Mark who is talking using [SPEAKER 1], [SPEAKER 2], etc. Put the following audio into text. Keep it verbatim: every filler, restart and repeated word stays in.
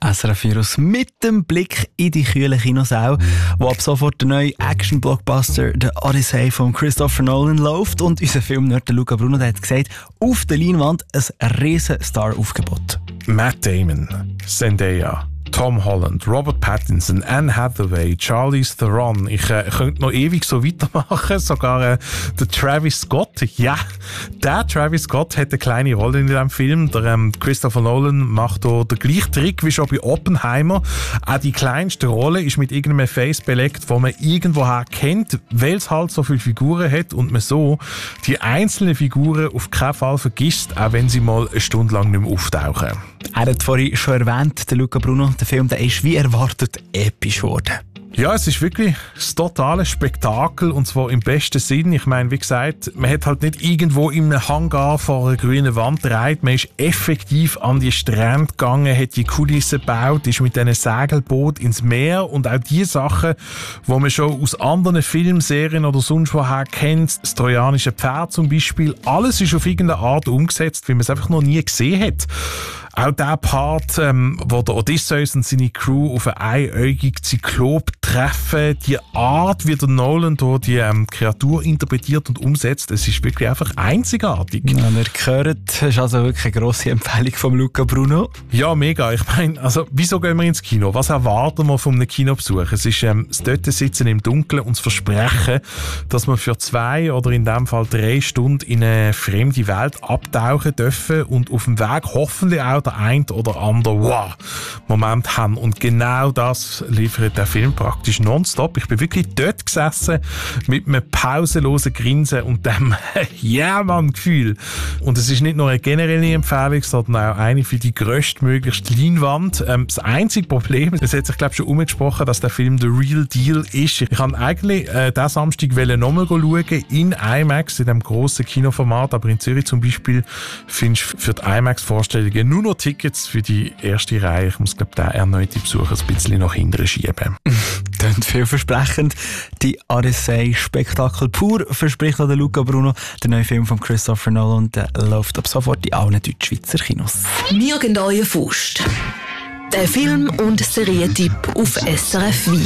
[SPEAKER 1] S R F Virus mit dem Blick in die kühlen Kinosäle, wo ab sofort der neue Action-Blockbuster «The Odyssey» von Christopher Nolan läuft. Und unser Filmnerd Luca Bruno der hat gesagt, auf der Leinwand ein riesen Star-Aufgebot.
[SPEAKER 2] Matt Damon, Zendaya, Tom Holland, Robert Pattinson, Anne Hathaway, Charlize Theron. Ich äh, könnte noch ewig so weitermachen. Sogar äh, der Travis Scott. Ja, der Travis Scott hat eine kleine Rolle in diesem Film. Der ähm, Christopher Nolan macht hier den gleichen Trick wie schon bei Oppenheimer. Auch die kleinste Rolle ist mit irgendeinem Face belegt, das man irgendwoher kennt, weil es halt so viele Figuren hat und man so die einzelnen Figuren auf keinen Fall vergisst, auch wenn sie mal eine Stunde lang nicht mehr auftauchen.
[SPEAKER 1] Er hat vorhin schon erwähnt, der Luca Bruno, der Film, der ist wie erwartet episch geworden.
[SPEAKER 2] Ja, es ist wirklich das totale Spektakel und zwar im besten Sinn. Ich meine, wie gesagt, man hat halt nicht irgendwo in einem Hangar vor einer grünen Wand gedreht. Man ist effektiv an die Strände gegangen, hat die Kulissen gebaut, ist mit einem Segelboot ins Meer und auch die Sachen, die man schon aus anderen Filmserien oder sonst woher kennt, das trojanische Pferd zum Beispiel, alles ist auf irgendeine Art umgesetzt, wie man es einfach noch nie gesehen hat. Auch der Part, ähm, wo der Odysseus und seine Crew auf einen einäugigen Zyklop treffen, die Art, wie der Nolan hier die ähm, Kreatur interpretiert und umsetzt, es ist wirklich einfach einzigartig.
[SPEAKER 1] Ja, ihr gehört, das ist also wirklich eine grosse Empfehlung von Luca Bruno.
[SPEAKER 2] Ja, mega. Ich meine, also, wieso gehen wir ins Kino? Was erwarten wir von einem Kinobesuch? Es ist ähm, das dort sitzen im Dunkeln und das Versprechen, dass wir für zwei oder in dem Fall drei Stunden in eine fremde Welt abtauchen dürfen und auf dem Weg hoffentlich auch der ein oder andere wow Moment haben. Und genau das liefert der Film praktisch nonstop. Ich bin wirklich dort gesessen mit einem pausenlosen Grinsen und dem Ja-Mann-Gefühl. Und es ist nicht nur eine generelle Empfehlung, sondern auch eine für die grösstmöglichste Leinwand. Ähm, das einzige Problem, es hat sich glaube ich schon umgesprochen, dass der Film The Real Deal ist. Ich kann eigentlich äh, diesen Samstag nochmal schauen in IMAX, in dem grossen Kinoformat, aber in Zürich zum Beispiel findest du für die IMAX-Vorstellungen nur noch Tickets für die erste Reihe. Ich muss, glaube ich, den erneuten Besuch ein bisschen nach hinten schieben.
[SPEAKER 1] Klingt vielversprechend. Die Odyssey-Spektakel pur verspricht auch der Luca Bruno. Der neue Film von Christopher Nolan, der läuft ab sofort in allen Deutschschweizer Kinos.
[SPEAKER 3] Wir gehen euren Faust. Der Film- und Serientipp auf S R F